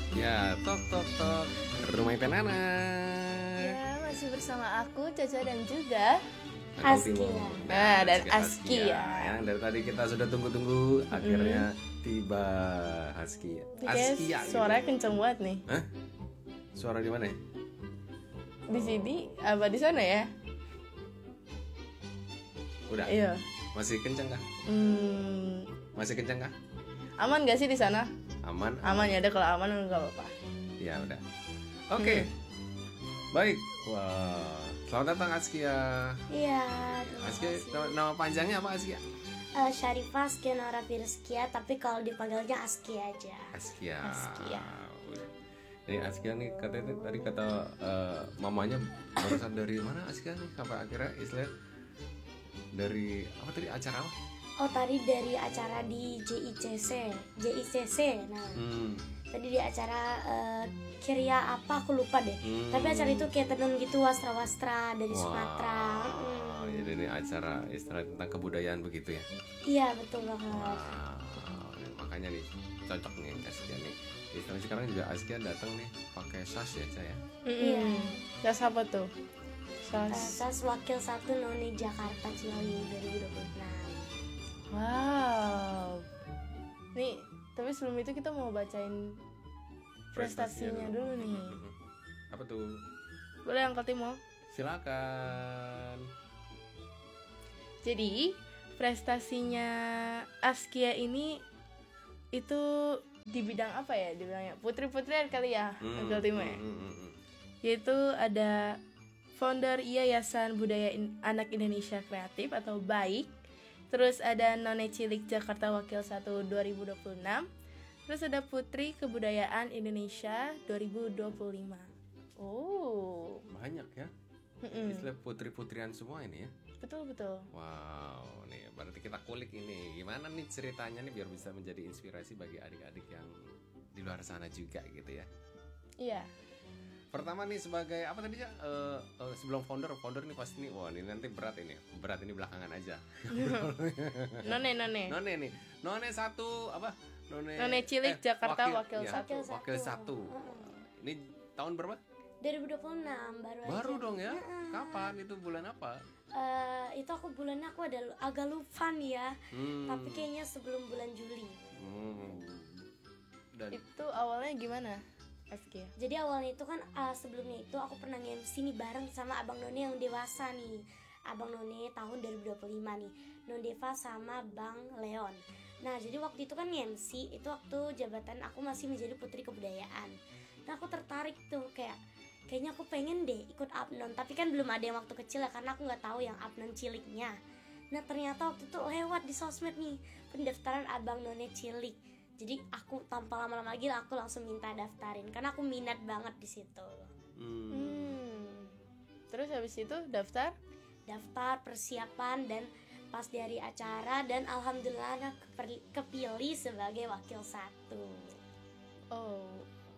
Ya, tok tok tok. Rumah Tenana. Ya, masih bersama aku, Caca dan juga Askia. Nah, dan Askia. Askia. Yang dari tadi kita sudah tunggu-tunggu, akhirnya tiba Askia. Ini kayak Askia. suaranya kenceng banget nih. Hah? Suara di mana ya? Di sini apa di sana ya? Udah. Iya. Masih kenceng kah? Masih kenceng kah? Aman gak sih di sana? Aman? Aman ya, ada kalau aman nggak apa-apa. Ya udah. Oke. Baik. Wah, selamat datang Askia. Iya. Askia, nama panjangnya apa Askia? Syarifah Askia Nora Firskia, tapi kalau dipanggilnya Askia aja. Askia. Askia. Ini Askia nih katanya tadi kata mamanya barusan dari mana Askia nih sampai akhirnya istilah dari apa tadi acara apa? Oh, tadi dari acara di JICC. Nah, tadi di acara Kirya apa aku lupa deh. Tapi acara itu kayak tenun gitu, wastra-wastra dari Sumatera. Jadi ini acara istilah tentang kebudayaan begitu ya? Iya, betul banget. Wow, makanya nih cocok nih Askia nih. Istilahnya sekarang juga Askia datang nih pakai sas ya saya. Iya. Sas apa tuh? Sas Wakil 1 Noni Jakarta Ciawi 2026. Wow. Nih, tapi sebelum itu kita mau bacain prestasinya dulu nih. Apa tuh? Boleh angkat Timo? Silakan. Jadi, prestasinya Askia ini itu di bidang apa ya dibilangnya? Putri-putrian kali ya, Uncle Timo ya? Yaitu ada founder Yayasan Budaya Anak Indonesia Kreatif atau BAIK. Terus ada None Cilik Jakarta Wakil 1 2026. Terus ada Putri Kebudayaan Indonesia 2025. Oh, Banyak ya. Istilah putri-putrian semua ini ya. betul. Wow, nih berarti kita kulik ini. Gimana nih ceritanya nih biar bisa menjadi inspirasi bagi adik-adik yang di luar sana juga gitu ya. Iya. Pertama nih sebagai apa tadi ya? Sebelum founder nih pasti nih. Wah, ini nanti berat ini. Berat ini belakangan aja. None. None nih. None satu apa? None Cilik Jakarta Wakil 1. Wakil 1. Ini tahun berapa? 2026 Baru dong ya? Kapan itu bulan apa? Itu aku bulannya aku agak lupa nih ya. Tapi kayaknya sebelum bulan Juli. Dan Itu awalnya gimana, Askia? Jadi awalnya itu kan sebelumnya itu aku pernah nge-MC nih bareng sama Abang None yang dewasa nih. Abang None tahun 2025 nih. Nondeva sama Bang Leon. Nah, jadi waktu itu kan nge-MC itu waktu jabatan aku masih menjadi Putri Kebudayaan. Nah, aku tertarik tuh kayaknya aku pengen deh ikut Apnon, tapi kan belum ada yang waktu kecil ya karena aku nggak tahu yang Apnon ciliknya. Nah, ternyata waktu itu lewat di sosmed nih pendaftaran Abang None Cilik. Jadi aku tanpa lama-lama lagi aku langsung minta daftarin karena aku minat banget di situ. Terus habis itu daftar Persiapan dan pas di hari acara dan alhamdulillah kepilih sebagai wakil 1. Oh,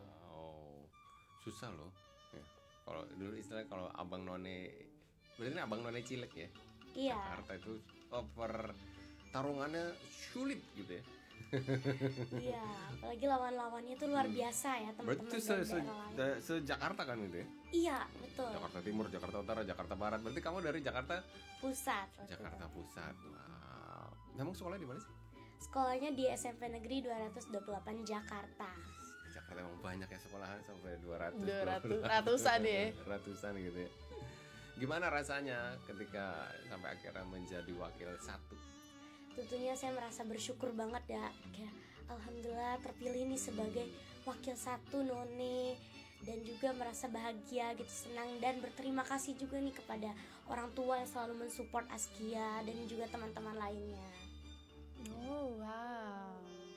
susah loh. Ya. Kalau dulu istilah kalau Abang None, berarti ini Abang None Cilik ya. Iya. Jakarta itu pertarungannya sulit gitu ya. Iya, apalagi lawan-lawannya itu luar biasa ya teman-teman. Berarti se-Jakarta kan gitu ya? Iya, betul. Jakarta Timur, Jakarta Utara, Jakarta Barat. Berarti kamu dari Jakarta Pusat. Jakarta Pusat. Wow. Memang sekolah di mana sih? Sekolahnya di SMP Negeri 228 Jakarta. Jakarta emang banyak ya sekolahan sampai ratusan ya. Ratusan gitu ya. Gimana rasanya ketika sampai akhirnya menjadi wakil 1? Tentunya saya merasa bersyukur banget ya, kayak alhamdulillah terpilih nih sebagai wakil 1 None, dan juga merasa bahagia gitu, senang dan berterima kasih juga nih kepada orang tua yang selalu mensupport Askia dan juga teman-teman lainnya. Oh, wow.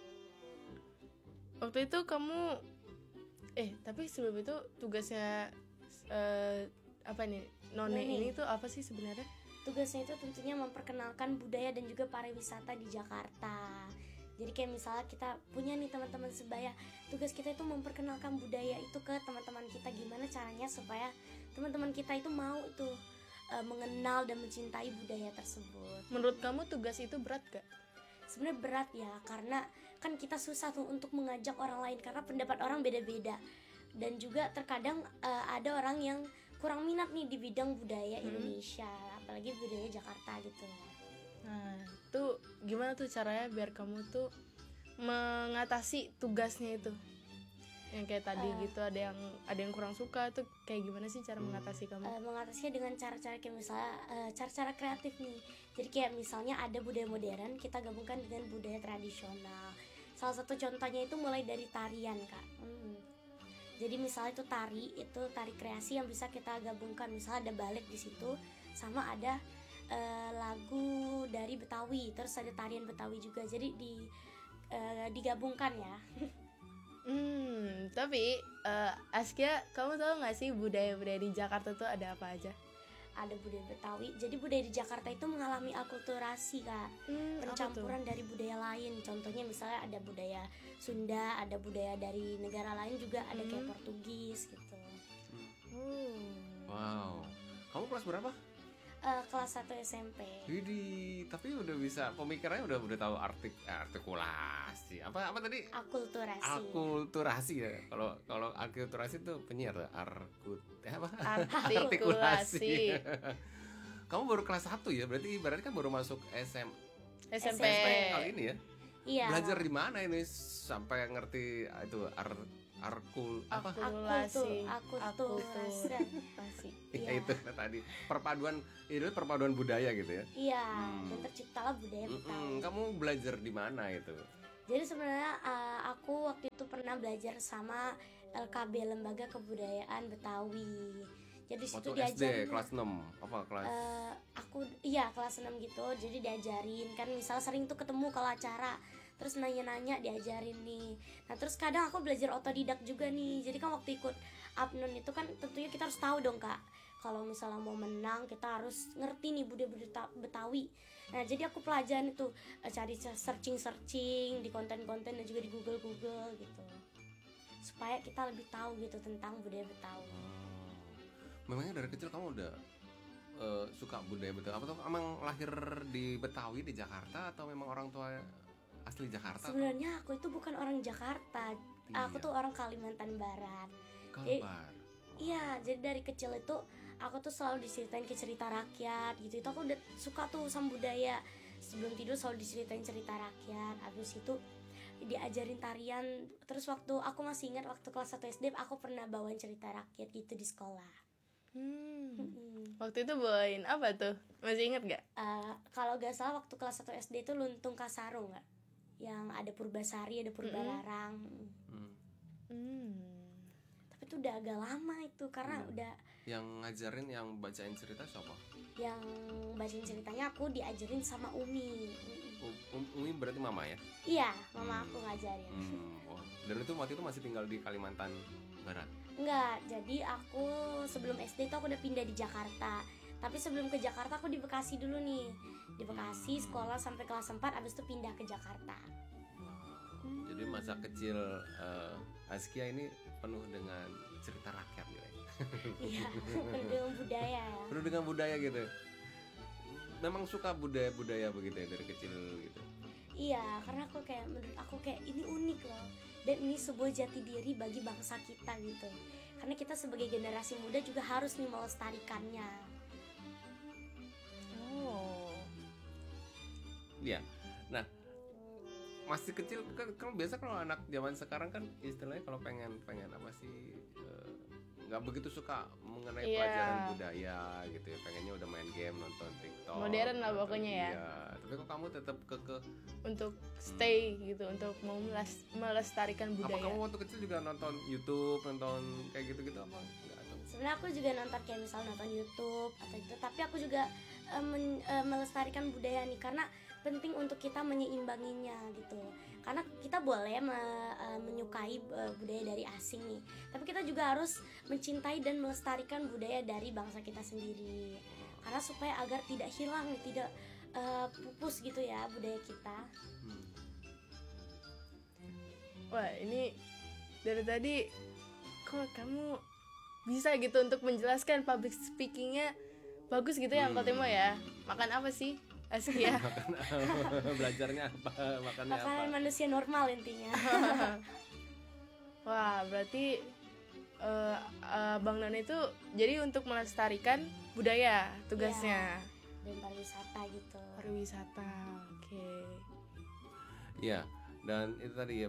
Waktu itu kamu tapi sebelum itu tugasnya apa nih? None ini tuh apa sih sebenarnya? Tugasnya itu tentunya memperkenalkan budaya dan juga pariwisata di Jakarta. Jadi kayak misalnya kita punya nih teman-teman sebaya, tugas kita itu memperkenalkan budaya itu ke teman-teman kita, gimana caranya supaya teman-teman kita itu mau itu mengenal dan mencintai budaya tersebut. Menurut kamu tugas itu berat gak? Sebenarnya berat ya, karena kan kita susah tuh untuk mengajak orang lain karena pendapat orang beda-beda. Dan juga terkadang ada orang yang kurang minat nih di bidang budaya Indonesia, apalagi budaya Jakarta gitu. Nah, itu gimana tuh caranya biar kamu tuh mengatasi tugasnya itu? Yang kayak tadi gitu, ada yang kurang suka tuh, kayak gimana sih cara mengatasi kamu? Mengatasinya dengan cara-cara kayak misalnya cara-cara kreatif nih. Jadi kayak misalnya ada budaya modern, kita gabungkan dengan budaya tradisional. Salah satu contohnya itu mulai dari tarian, Kak. Jadi misalnya itu tari kreasi yang bisa kita gabungkan. Misalnya ada balet di situ, sama ada lagu dari Betawi, terus ada tarian Betawi juga. Jadi digabungkan ya. Tapi Askia, kamu tahu nggak sih budaya-budaya di Jakarta tuh ada apa aja? Ada budaya Betawi. Jadi budaya di Jakarta itu mengalami akulturasi, Kak. Pencampuran dari budaya lain. Contohnya misalnya ada budaya Sunda, ada budaya dari negara lain juga, ada kayak Portugis gitu. Wow. Kamu kelas berapa? Kelas 1 SMP. Widih, tapi udah bisa, pemikirannya udah tahu artikulasi. Apa tadi? Akulturasi. Akulturasi ya. Kalau akulturasi itu penyiar tuh. Artikulasi. Kamu baru kelas 1 ya? Berarti kan baru masuk SMP kali ini ya? Iya. Belajar di mana ini sampai ngerti itu akulturasi. Ya itu tadi perpaduan budaya gitu ya. Iya, dan terciptalah budaya Betawi. Kamu belajar di mana itu? Jadi sebenarnya aku waktu itu pernah belajar sama LKB, Lembaga Kebudayaan Betawi. Jadi situ diajarin SD kelas 6 apa kelas? Kelas 6 gitu. Jadi diajarin kan, misal sering tuh ketemu kalau acara, terus nanya-nanya diajarin nih. Nah terus kadang aku belajar otodidak juga nih. Jadi kan waktu ikut Apnon itu kan tentunya kita harus tahu dong, Kak. Kalau misalnya mau menang kita harus ngerti nih budaya Betawi. Nah jadi aku pelajarin itu, cari searching di konten-konten dan juga di Google gitu, supaya kita lebih tahu gitu tentang budaya Betawi. Memangnya dari kecil kamu udah suka budaya Betawi? Apa tuh emang lahir di Betawi di Jakarta atau memang orang tua asli Jakarta? Sebenarnya aku itu bukan orang Jakarta. Aku tuh orang Kalimantan Barat. Kalbar. Iya, jadi dari kecil itu aku tuh selalu diceritain ke cerita rakyat gitu. Itu aku udah suka tuh sama budaya. Sebelum tidur selalu diceritain cerita rakyat. Habis itu diajarin tarian. Terus waktu aku masih ingat waktu kelas 1 SD aku pernah bawain cerita rakyat gitu di sekolah. Waktu itu bawain apa tuh? Masih ingat gak? Kalau gak salah waktu kelas 1 SD itu Luntung Kasarung gak? Yang ada Purbasari, ada Purbalarang. Tapi itu udah agak lama itu, karena udah. Yang ngajarin, yang bacain cerita siapa? Yang bacain ceritanya aku diajarin sama Umi. Umi berarti mama ya? Iya, mama aku ngajarin. Dan itu waktu itu masih tinggal di Kalimantan Barat? Enggak, jadi aku sebelum SD itu aku udah pindah di Jakarta. Tapi sebelum ke Jakarta aku di Bekasi dulu nih. Di Bekasi sekolah sampai kelas 4, abis itu pindah ke Jakarta. Jadi masa kecil Askia ini penuh dengan cerita rakyat gitu. Iya, penuh dengan budaya. Penuh dengan budaya gitu. Memang suka budaya begitu ya dari kecil gitu. Iya, karena menurut aku kayak ini unik loh. Dan ini sebuah jati diri bagi bangsa kita gitu. Karena kita sebagai generasi muda juga harus nih melestarikannya. Iya. Nah, masih kecil kan biasa kalau anak zaman sekarang kan istilahnya kalau pengen apa sih, nggak begitu suka mengenai pelajaran budaya gitu ya, pengennya udah main game, nonton TikTok, modern lah pokoknya ya. Tapi kok kamu tetap ke untuk stay gitu, untuk mau melestarikan budaya. Apa kamu waktu kecil juga nonton YouTube, nonton kayak gitu apa? Sebenarnya aku juga nonton kayak misal nonton YouTube atau itu, tapi aku juga melestarikan budaya nih, karena penting untuk kita menyeimbanginya gitu. Karena kita boleh menyukai budaya dari asing nih, tapi kita juga harus mencintai dan melestarikan budaya dari bangsa kita sendiri. Karena supaya agar tidak hilang, tidak pupus gitu ya budaya kita. Wah, ini dari tadi kok kamu bisa gitu untuk menjelaskan public speakingnya bagus gitu ya, Uncle Timo ya. Makan apa sih Askia? Belajarnya apa? Makannya apa? Makanan manusia normal intinya. Wah, berarti Bang None itu jadi untuk melestarikan budaya tugasnya. Dan pariwisata gitu. Pariwisata, oke. Iya, dan itu tadi ya.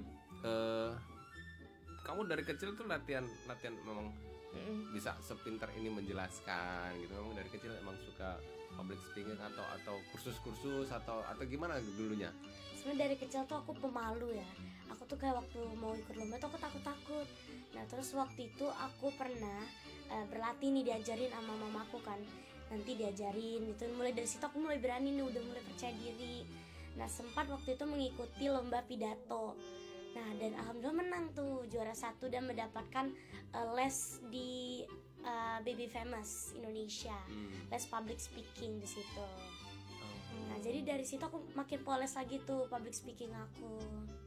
Kamu dari kecil tuh latihan memang bisa sepintar ini menjelaskan gitu. Memang dari kecil emang suka public speaking atau kursus-kursus atau gimana dulunya? Sebenarnya dari kecil tuh aku pemalu ya. Aku tuh kayak waktu mau ikut lomba tuh aku takut. Nah terus waktu itu aku pernah berlatih nih, diajarin sama mamaku kan. Nanti diajarin gitu. Mulai dari situ aku mulai berani nih, udah mulai percaya diri. Nah sempat waktu itu mengikuti lomba pidato. Nah dan alhamdulillah menang tuh, juara 1 dan mendapatkan les di Baby Famous Indonesia, les public speaking di situ. Nah jadi dari situ aku makin poles lagi tuh public speaking aku.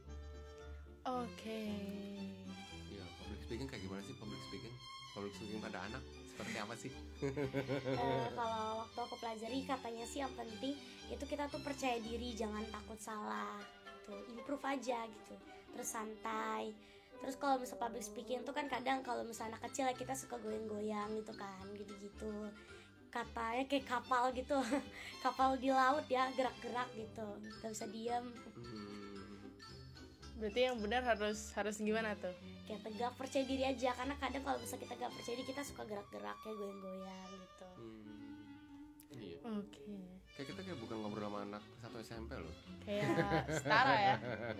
Oke. Ya, public speaking kayak gimana sih public speaking? Public speaking pada anak seperti apa sih? Kalau waktu aku pelajari katanya sih yang penting itu kita tuh percaya diri, jangan takut salah, tuh improve aja gitu, terus santai. Terus kalau misal public speaking tuh kan kadang kalau misalnya anak kecil ya kita suka goyang-goyang gitu kan, gitu-gitu. Katanya kayak kapal gitu, kapal di laut ya, gerak-gerak gitu, gak bisa diam. Berarti yang benar harus gimana tuh? Kayak tegak, percaya diri aja, karena kadang kalau misalnya kita gak percaya diri kita suka gerak-gerak kayak goyang-goyang gitu. Iya. Oke. Kayak kita kayak bukan ngobrol sama anak satu SMP loh. Kayak setara ya.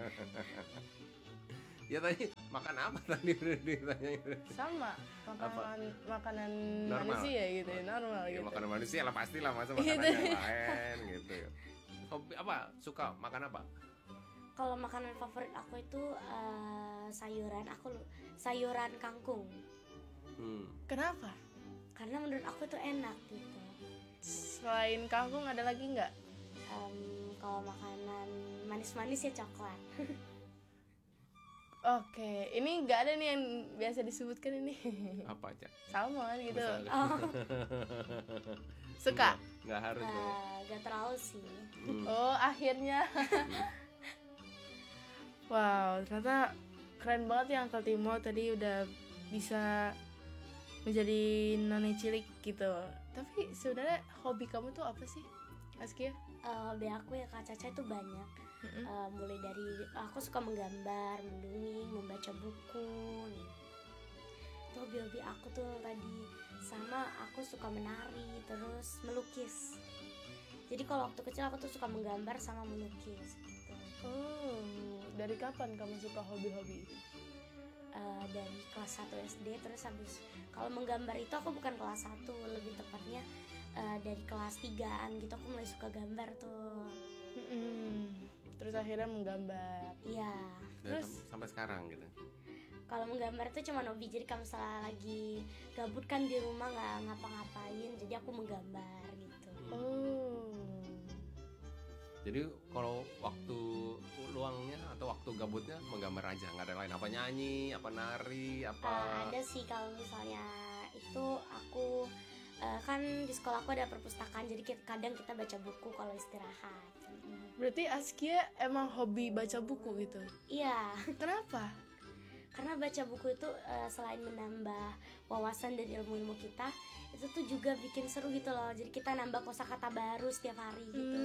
Ya tadi makan apa tadi udah ditanyain? Sama makanan Normal. manusia gitu ya, normal Ya, gitu. makanan manusia lah pastilah, masa makanan yang lain gitu ya. Hobi apa? Suka makan apa? Kalau makanan favorit aku itu sayuran kangkung. Kenapa? Karena menurut aku itu enak gitu. Selain kangkung ada lagi nggak? Kalau makanan manis-manis ya coklat. Oke, ini nggak ada nih yang biasa disebutkan ini. Apa aja? Salmon gitu. Oh, Suka? Nggak harus dong. gak terlalu sih. Oh, akhirnya. Wow, ternyata keren banget ya Uncle Timo tadi udah bisa menjadi noni cilik gitu. Tapi sebenarnya hobi kamu tuh apa sih, Askia? Hobi aku ya Kak Caca itu banyak. Mulai dari aku suka menggambar, mendongeng, membaca buku. Itu hobi-hobi aku tuh tadi. Sama aku suka menari, terus melukis. Jadi kalau waktu kecil aku tuh suka menggambar sama melukis gitu. Oh, dari kapan kamu suka hobi-hobi itu? Dari kelas 1 SD, terus habis kalau menggambar itu aku bukan kelas 1, lebih tepatnya dari kelas 3-an gitu aku mulai suka gambar tuh. Terus akhirnya menggambar. Iya. Dan Terus? sampai sekarang gitu. Kalau menggambar itu cuma hobi, jadi kalau misalnya lagi gabut kan di rumah nggak ngapa-ngapain, jadi aku menggambar gitu. Oh. Jadi kalau waktu luangnya atau waktu gabutnya menggambar aja, nggak ada lain, apa nyanyi, apa nari, apa? Ada sih kalau misalnya itu aku kan di sekolah aku ada perpustakaan, jadi kadang kita baca buku kalau istirahat. Berarti Askia emang hobi baca buku gitu? Iya. Kenapa? Karena baca buku itu selain menambah wawasan dan ilmu-ilmu kita, itu tuh juga bikin seru gitu loh. Jadi kita nambah kosakata baru setiap hari gitu.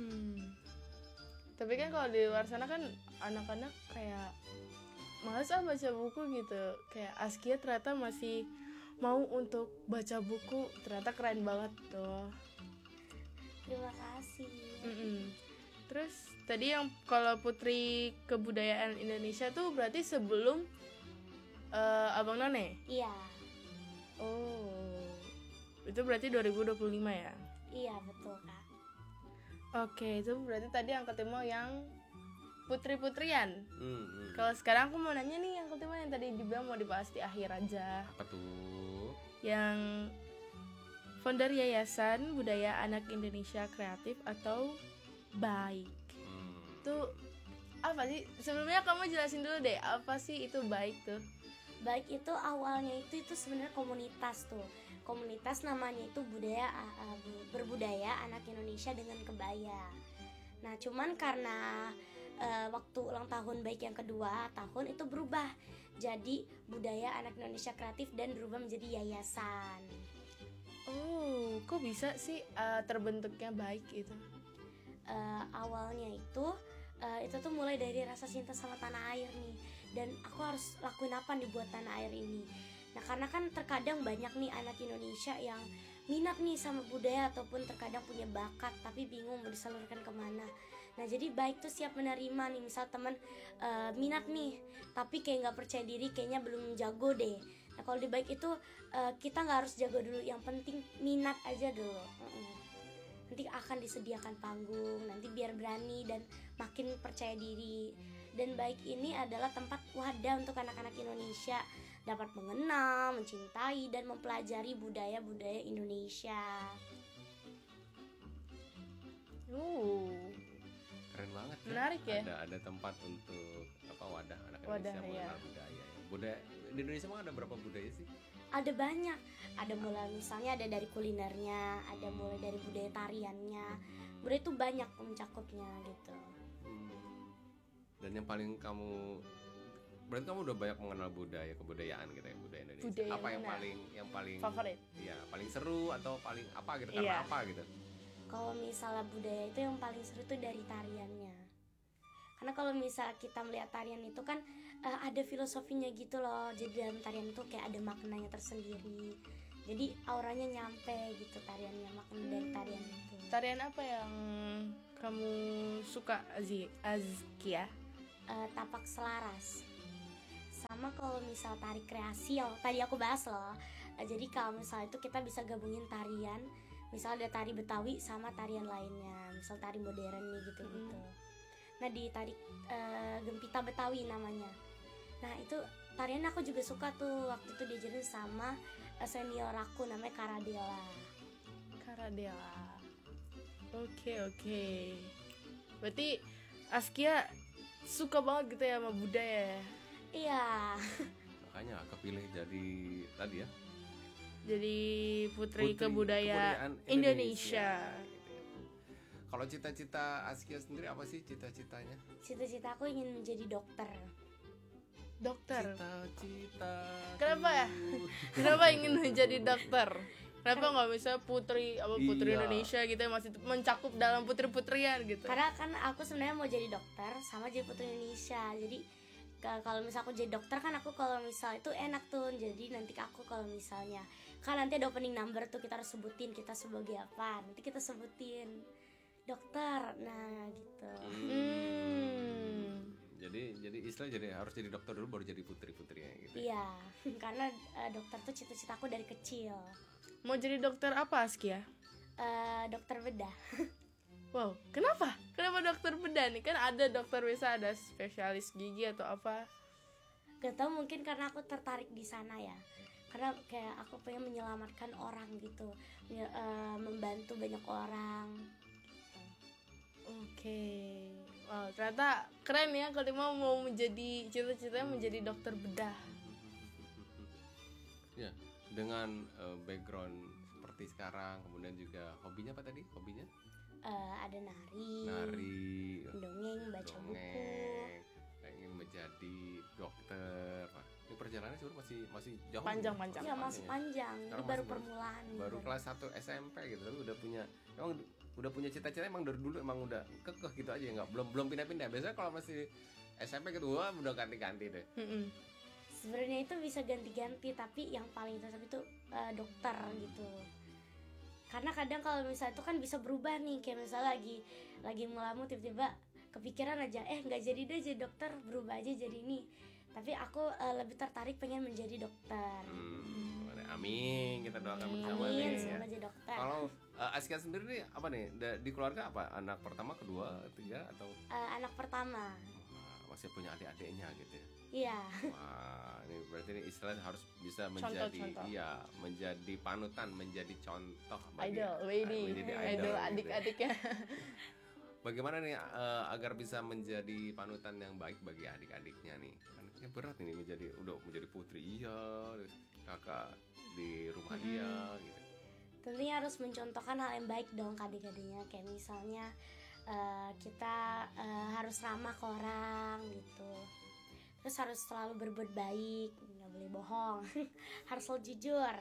Tapi kan kalau di luar sana kan anak-anak kayak males baca buku gitu. Kayak Askia ternyata masih mau untuk baca buku, ternyata keren banget tuh. Terima kasih. Terus tadi yang kalau Putri Kebudayaan Indonesia tuh berarti sebelum Abang None? Iya. Oh, itu berarti 2025 ya? Iya betul Kak. Oke, itu berarti tadi Uncle Timo yang putri-putrian. Kalau sekarang aku mau nanya nih Uncle Timo yang tadi dibilang mau dibahas di akhir aja. Apa tuh? Yang founder Yayasan Budaya Anak Indonesia Kreatif atau BAIK. Itu apa sih? Sebelumnya kamu jelasin dulu deh, apa sih itu BAIK tuh? BAIK itu awalnya itu sebenarnya komunitas tuh. komunitas namanya itu berbudaya anak Indonesia dengan kebaya. Nah cuman karena waktu ulang tahun baik yang kedua tahun itu berubah jadi budaya anak Indonesia kreatif dan berubah menjadi yayasan. Oh, kok bisa sih terbentuknya baik itu? Awalnya itu tuh mulai dari rasa cinta sama tanah air nih, dan aku harus lakuin apa nih buat tanah air ini. Nah karena kan terkadang banyak nih anak Indonesia yang minat nih sama budaya ataupun terkadang punya bakat tapi bingung mau disalurkan kemana. Nah jadi baik tuh siap menerima nih, misal teman minat nih tapi kayak nggak percaya diri, kayaknya belum jago deh. Nah kalau di baik itu kita nggak harus jago dulu, yang penting minat aja dulu. Nanti akan disediakan panggung, nanti biar berani dan makin percaya diri. Dan baik ini adalah tempat wadah untuk anak-anak Indonesia dapat mengenal, mencintai, dan mempelajari budaya-budaya Indonesia. Keren banget ya. Menarik ya. Ada tempat untuk wadah anak Wadah, Indonesia mengenal budaya. Di Indonesia emang ada berapa budaya sih? Ada banyak, ada mulai misalnya ada dari kulinernya, ada mulai dari budaya tariannya. Budaya itu banyak mencakupnya gitu. Dan yang paling berarti kamu udah banyak mengenal kebudayaan gitu ya, budaya Indonesia. Budaya apa yang mana? paling Favorit? Iya, paling seru atau paling apa gitu, karena Iya. apa gitu? Kalau misalnya budaya itu yang paling seru tuh dari tariannya. Karena kalau misalnya kita melihat tarian itu kan ada filosofinya gitu loh. Jadi dalam tarian itu kayak ada maknanya tersendiri. Jadi auranya nyampe gitu tariannya, makna dari tarian itu. Tarian apa yang kamu suka, Azkia? Tapak selaras. Sama kalau misal tari kreasi yang tadi aku bahas loh. Jadi kalau misal itu kita bisa gabungin tarian, misal ada tari Betawi sama tarian lainnya, misal tari modern nih gitu-gitu. Nah di tari Gempita Betawi namanya. Nah itu tarian aku juga suka tuh, waktu itu diajarin sama senior aku namanya Karadela. Oke. Berarti Askia suka banget gitu ya sama budaya. Iya. Makanya kepilih jadi tadi ya. Jadi Putri Kebudayaan Indonesia. Gitu ya. Kalau cita-cita Askia sendiri apa sih cita-citanya? Cita-cita aku ingin menjadi dokter. Cita-cita. Kenapa ya? Kenapa ingin menjadi dokter? Kenapa nggak bisa putri Iya. Indonesia gitu yang masih mencakup dalam putri-putrian gitu? Karena kan aku sebenarnya mau jadi dokter sama jadi putri Indonesia. Jadi kalau misal aku jadi dokter kan aku kalau misal itu enak tuh. Jadi nanti aku kalau misalnya kan nanti ada opening number tuh, kita harus sebutin kita sebagai apa. Nanti kita sebutin dokter. Nah gitu. Jadi istilah harus jadi dokter dulu baru jadi putri-putrinya gitu. Iya. Karena dokter tuh cita-citaku dari kecil. Mau jadi dokter apa, Askia? Dokter bedah. Wow, kenapa? Kenapa dokter bedah nih? Kan ada dokter bisa ada spesialis gigi atau apa? Gak tau, mungkin karena aku tertarik di sana ya. Karena kayak aku pengen menyelamatkan orang gitu, membantu banyak orang. Oke. Wow, ternyata keren ya kalau mau menjadi cita-citanya menjadi dokter bedah. Ya, dengan background seperti sekarang, kemudian juga hobinya apa tadi? Hobinya? Ada nari, dongeng, baca buku. Ingin menjadi dokter. Nah, ini perjalanannya sebenarnya masih jauh. Panjang. Ya masih panjang, ini Sekarang baru masih permulaan. Baru kelas 1 SMP gitu, tapi udah punya cita-cita, emang dari dulu emang udah kekeh gitu aja, nggak belum pindah-pindah. Biasanya kalau masih SMP gitu, wah udah ganti-ganti deh. Sebenarnya itu bisa ganti-ganti, tapi yang paling cocok itu dokter gitu. Karena kadang kalau misalnya itu kan bisa berubah nih, kayak misalnya lagi ngelamun tiba-tiba kepikiran aja, nggak jadi deh jadi dokter, berubah aja jadi ini. Tapi aku lebih tertarik pengen menjadi dokter. Amin, kita doakan bersama Amin, nih. semoga jadi dokter. Kalau Askia sendiri nih apa nih? Di keluarga apa? Anak pertama, kedua, ketiga atau? Anak pertama. Masih punya adik-adiknya gitu ya? Iya. Wah, ini berarti ini istilahnya harus bisa menjadi Contoh. menjadi panutan, menjadi contoh Idol, menjadi idol gitu. adik-adiknya. Bagaimana nih agar bisa menjadi panutan yang baik bagi adik-adiknya nih? Kan berat ini menjadi putri, iya, kakak di rumah dia gitu. Tentunya harus mencontohkan hal yang baik dong ke adik-adiknya, kayak misalnya kita harus ramah ke orang gitu, terus harus selalu berbuat baik, nggak boleh bohong, harus selalu jujur.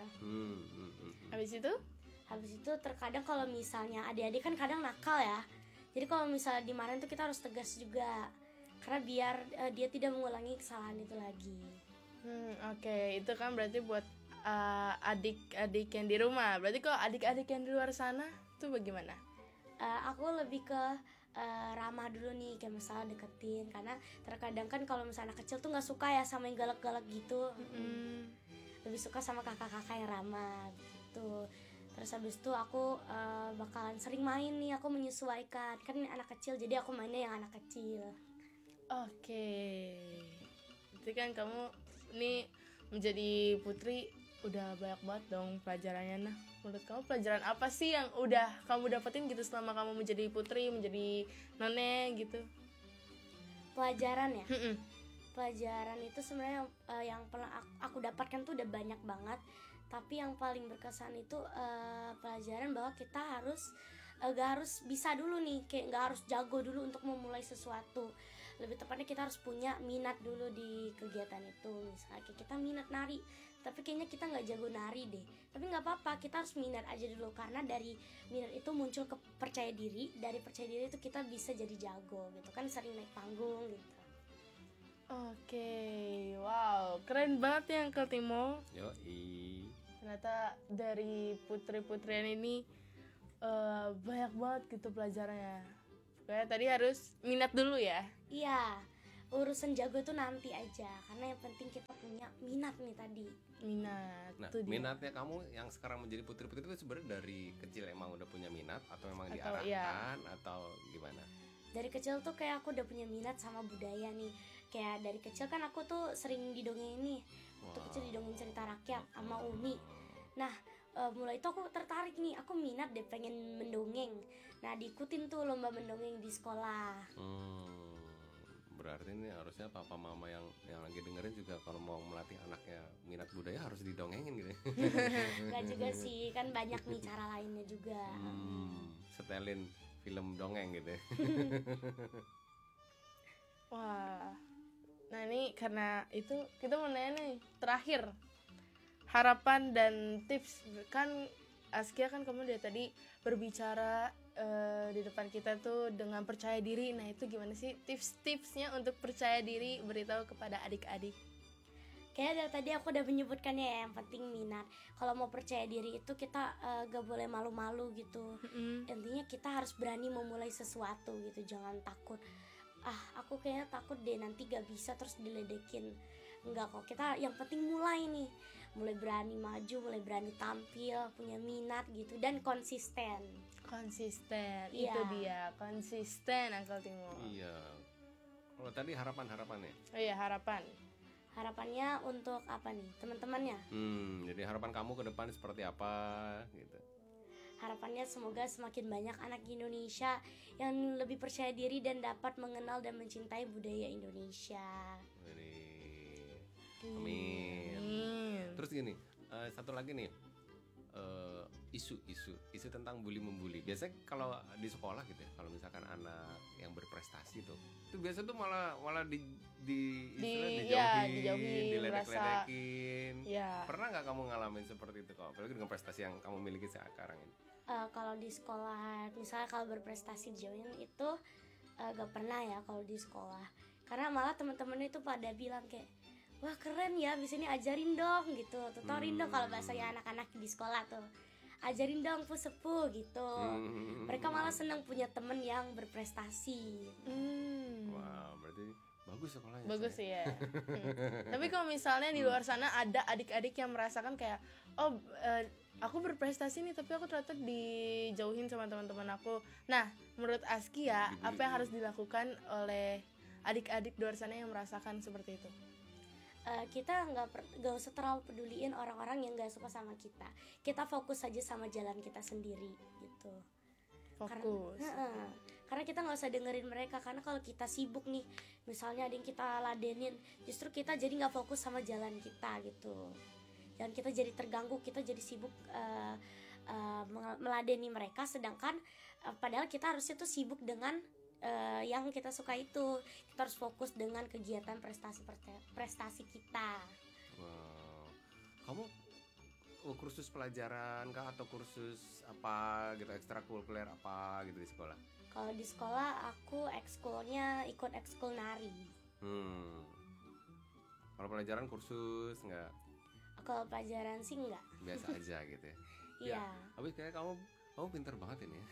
Habis itu terkadang kalau misalnya adik-adik kan kadang nakal ya, jadi kalau misalnya dimarahin tuh kita harus tegas juga, karena biar dia tidak mengulangi kesalahan itu lagi. Oke, itu kan berarti buat adik-adik yang di rumah. Berarti kalau adik-adik yang di luar sana tuh bagaimana? Aku lebih ke ramah dulu nih, kayak misalnya deketin, karena terkadang kan kalau misalnya anak kecil tuh nggak suka ya sama yang galak-galak gitu. Lebih suka sama kakak-kakak yang ramah gitu. Terus habis itu aku bakalan sering main nih, aku menyesuaikan, kan anak kecil jadi aku mainnya yang anak kecil. Oke. Berarti kan kamu nih menjadi putri udah banyak banget dong pelajarannya. Nah, menurut kamu pelajaran apa sih yang udah kamu dapetin gitu selama kamu menjadi putri, menjadi none gitu? Pelajaran ya? Pelajaran itu sebenarnya yang pernah aku dapatkan tuh udah banyak banget. Tapi yang paling berkesan itu pelajaran bahwa kita gak harus bisa dulu nih, kayak gak harus jago dulu untuk memulai sesuatu. Lebih tepatnya kita harus punya minat dulu di kegiatan itu. Misalnya kayak kita minat nari, tapi kayaknya kita gak jago nari deh, tapi gak apa-apa, kita harus minat aja dulu, karena dari minat itu muncul percaya diri, dari percaya diri itu kita bisa jadi jago gitu kan, sering naik panggung gitu. Oke, wow, keren banget ya Uncle Timo. Yoi. Ternyata dari putri-putrian ini banyak banget gitu pelajarannya. Kayak tadi harus minat dulu ya. Iya, urusan jago itu nanti aja, karena yang penting kita punya minat nih tadi. Minat. Nah, minatnya kamu yang sekarang menjadi putri-putri itu sebenarnya dari kecil emang udah punya minat atau memang diarahkan atau gimana? Dari kecil tuh kayak aku udah punya minat sama budaya nih. Kayak dari kecil kan aku tuh sering didongeng nih. Waktu kecil didongeng cerita rakyat sama Umi. Nah, mulai itu aku tertarik nih, aku minat deh pengen mendongeng. Nah, diikutin tuh lomba mendongeng di sekolah. Berarti ini harusnya papa mama yang lagi dengerin juga kalau mau melatih anaknya minat budaya harus didongengin gitu. Gak juga sih, kan banyak nih cara lainnya juga. Setelin film dongeng gitu. Wah. Nah, ini karena itu kita mau nanya nih, terakhir harapan dan tips. Kan Askia kan kamu dari tadi berbicara di depan kita tuh dengan percaya diri. Nah, itu gimana sih tips-tipsnya untuk percaya diri, beritahu kepada adik-adik? Kayaknya dari tadi aku udah menyebutkannya ya, yang penting minat. Kalau mau percaya diri itu kita gak boleh malu-malu gitu. Intinya kita harus berani memulai sesuatu gitu, jangan takut. Aku kayaknya takut deh nanti gak bisa terus diledekin. Enggak kok, kita yang penting mulai nih. Mulai berani maju, mulai berani tampil, punya minat gitu, dan konsisten. Itu dia, konsisten Uncle Timo. Iya. Kalau tadi harapannya? Oh iya, Harapannya untuk apa nih, teman-temannya? Jadi harapan kamu ke depan seperti apa gitu? Harapannya semoga semakin banyak anak Indonesia yang lebih percaya diri dan dapat mengenal dan mencintai budaya Indonesia. Amin. Terus gini, satu lagi nih, isu tentang bully-membuli. Biasanya kalau di sekolah gitu ya, kalau misalkan anak yang berprestasi tuh, itu biasa tuh malah dijauhin, diledek-ledekin. Pernah nggak kamu ngalamin seperti itu, kok? Apalagi dengan prestasi yang kamu miliki sekarang ini? Kalau di sekolah, misalnya kalau berprestasi dijauhin itu gak pernah ya kalau di sekolah, karena malah teman-teman itu pada bilang kayak, wah keren ya, bisa nih ajarin dong gitu, tutorin dong kalau bahasanya anak-anak di sekolah tuh, ajarin dong sepuh gitu. Mereka malah senang punya temen yang berprestasi. Wah, berarti bagus sekolahnya. Bagus sih ya. Tapi kalau misalnya di luar sana ada adik-adik yang merasakan kayak, aku berprestasi nih tapi aku ternyata dijauhin sama teman-teman aku. Nah, menurut Askia, apa yang harus dilakukan oleh adik-adik di luar sana yang merasakan seperti itu? Kita nggak usah terlalu peduliin orang-orang yang nggak suka sama kita. Kita fokus aja sama jalan kita sendiri gitu. Fokus. Karena kita nggak usah dengerin mereka, karena kalau kita sibuk nih, misalnya ada yang kita ladenin, justru kita jadi nggak fokus sama jalan kita gitu. dan kita jadi terganggu, kita jadi sibuk meladeni mereka, sedangkan padahal kita harusnya tuh sibuk dengan yang kita suka itu. Kita harus fokus dengan kegiatan prestasi kita. Wow. Kamu kursus pelajaran kah atau kursus apa gitu, ekstrakurikuler apa gitu di sekolah? Kalau di sekolah aku ekskulnya ikut ekskul nari. Kalau pelajaran kursus enggak? Kalau pelajaran sih enggak. Biasa aja gitu ya. Iya. Habis kayak kamu pinter banget ini ya.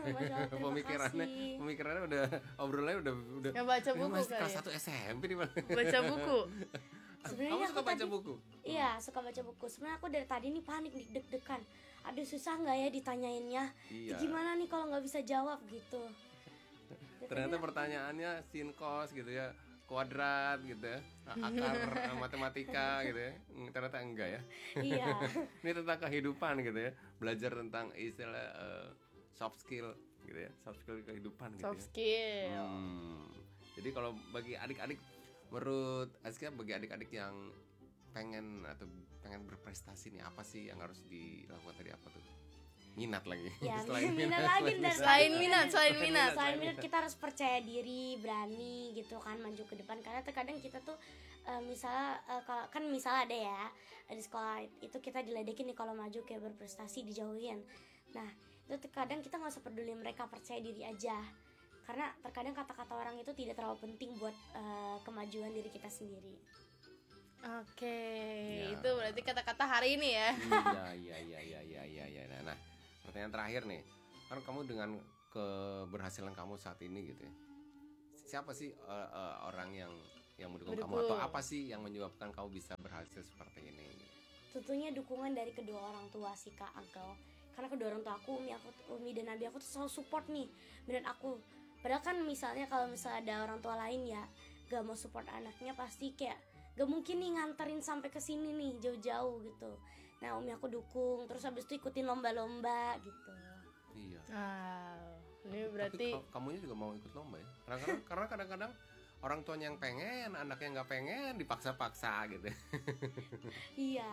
Pemikirannya udah, obrolannya udah. Yang baca buku masih kali kelas ya? 1 SMP di mana? Baca buku. Sebenarnya Kamu suka aku baca tadi- buku? Iya, suka baca buku. Sebenarnya aku dari tadi nih panik nih, deg-degan. Aduh, susah nggak ya ditanyainnya? Iya. Gimana nih kalau nggak bisa jawab gitu? Ternyata pertanyaannya sin cos gitu ya, kuadrat gitu ya, akar matematika gitu ya. Ternyata enggak ya. Iya. Ini tentang kehidupan gitu ya, belajar tentang istilah soft skill gitu ya, soft skill kehidupan gitu Soft ya. skill. Jadi kalau bagi adik-adik, menurut Askia, bagi adik-adik yang pengen berprestasi nih, apa sih yang harus dilakukan tadi, apa tuh? Minat lagi. Ya, minat lagi dan Selain minat. Selain minat, kita harus percaya diri, berani gitu kan, maju ke depan. Karena terkadang kita tuh misalnya kalau kan misalnya ada ya di sekolah itu kita diledekin nih kalau maju kayak berprestasi dijauhin. Nah itu terkadang kita nggak usah peduli mereka, percaya diri aja. Karena terkadang kata-kata orang itu tidak terlalu penting buat kemajuan diri kita sendiri. Oke, Ya. itu berarti kata-kata hari ini ya. Iya. Nah, pertanyaan terakhir nih, kan kamu dengan keberhasilan kamu saat ini gitu ya, siapa sih orang yang mendukung kamu, atau apa sih yang menyebabkan kamu bisa berhasil seperti ini? Tentunya dukungan dari kedua orang tua sih Kak, Uncle. Karena kedua orang tua aku, Umi dan Abi aku tuh selalu support nih minat aku. Padahal kan misalnya kalau misalnya ada orang tua lain ya gak mau support anaknya, pasti kayak gak mungkin nih nganterin sampai ke sini nih jauh-jauh gitu. Nah Umi aku dukung, terus habis itu ikutin lomba-lomba gitu. Iya. Ini berarti Tapi kamunya juga mau ikut lomba ya? Karena kadang-kadang orang tuanya yang pengen, anaknya nggak pengen, dipaksa-paksa gitu. Iya.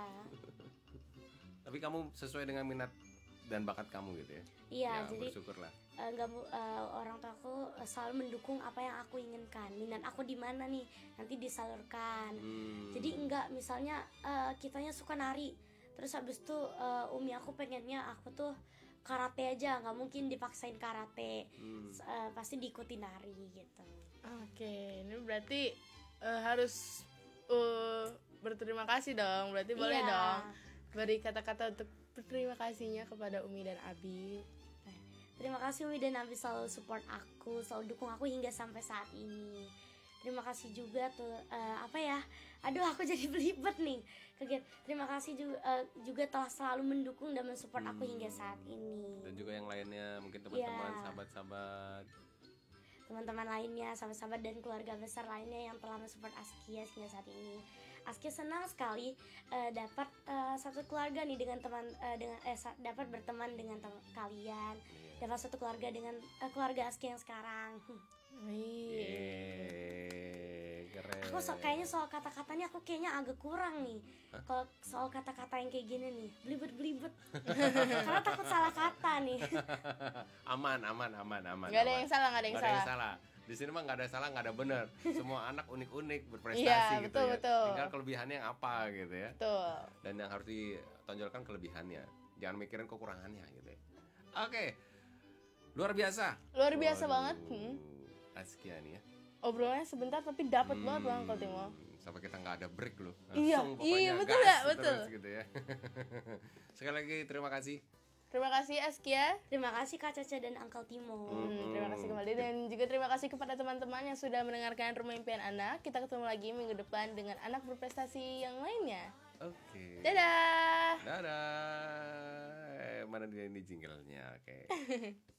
Tapi kamu sesuai dengan minat dan bakat kamu gitu ya? Iya, Ya, jadi bersyukurlah. orang tua aku selalu mendukung apa yang aku inginkan. Minat aku di mana nih, nanti disalurkan. Jadi enggak misalnya kitanya suka nari, terus habis itu Umi aku pengennya aku tuh karate aja, nggak mungkin dipaksain karate. Pasti diikuti nari gitu. Oke, ini berarti harus berterima kasih dong. Berarti boleh Iya. dong beri kata-kata untuk berterima kasihnya kepada Umi dan Abi. Terima kasih Umi dan Abi selalu support aku, selalu dukung aku hingga sampai saat ini. Terima kasih juga tuh aduh aku jadi belibet nih. Terima kasih juga telah selalu mendukung dan mensupport aku hingga saat ini. Dan juga yang lainnya, mungkin teman-teman, Iya. sahabat-sahabat. Teman-teman lainnya, sahabat-sahabat dan keluarga besar lainnya yang telah mensupport Askia hingga saat ini. Askia senang sekali dapat satu keluarga nih dengan dapat berteman dengan kalian, dapat satu keluarga dengan keluarga Askia yang sekarang. Keren. Aku kayaknya soal kata-katanya aku kayaknya agak kurang nih. Kalau soal kata-kata yang kayak gini nih, belibet. Karena takut salah kata nih. aman. Gak ada yang salah, gak ada yang Nggak salah. Di sini mah nggak ada salah, nggak ada benar. Semua anak unik-unik, berprestasi Iya, gitu betul, ya. betul. Tinggal kelebihannya yang apa gitu ya. Betul. Dan yang harus ditonjolkan kelebihannya. Jangan mikirin kekurangannya gitu ya. Oke. Luar biasa. Luar biasa Waduh, banget. Askia nih ya. Obrolannya sebentar tapi dapat banget Bang Uncle Timo. Sampai kita nggak ada break loh. Iya, Langsung pokoknya iya, betul gas ya, betul. terus gitu ya. Sekali lagi terima kasih. Terima kasih Askia. Terima kasih Kak Caca dan Uncle Timo. Terima kasih kembali dan juga terima kasih kepada teman-teman yang sudah mendengarkan Rumah Impian Anak. Kita ketemu lagi minggu depan dengan anak berprestasi yang lainnya. Oke. Dadah. Dadah. Mana dia ini jinglenya? Oke.